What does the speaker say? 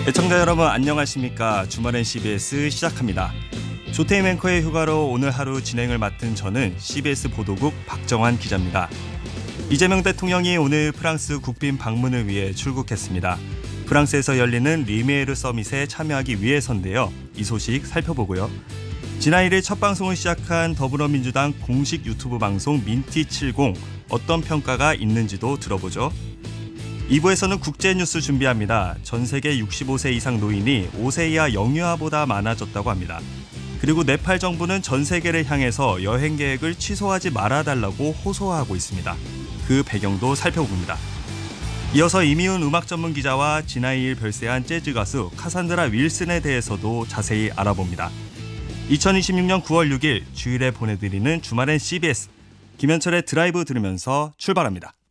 애청자 여러분 안녕하십니까. 주말엔 CBS 시작합니다. 조태임 앵커의 휴가로 오늘 하루 진행을 맡은 저는 CBS 보도국 박정환 기자입니다. 이재명 대통령이 오늘 프랑스 국빈 방문을 위해 출국했습니다. 프랑스에서 열리는 리메르 서밋에 참여하기 위해서인데요. 이 소식 살펴보고요. 지난 1일 첫 방송을 시작한 더불어민주당 공식 유튜브 방송 민티70 어떤 평가가 있는지도 들어보죠. 2부에서는 국제뉴스 준비합니다. 전 세계 65세 이상 노인이 5세 이하 영유아보다 많아졌다고 합니다. 그리고 네팔 정부는 전 세계를 향해서 여행 계획을 취소하지 말아달라고 호소하고 있습니다. 그 배경도 살펴봅니다. 이어서 이미훈 음악 전문 기자와 지난 2일 별세한 재즈 가수 카산드라 윌슨에 대해서도 자세히 알아봅니다. 2026년 9월 6일 주일에 보내드리는 주말엔 CBS 김현철의 드라이브 들으면서 출발합니다.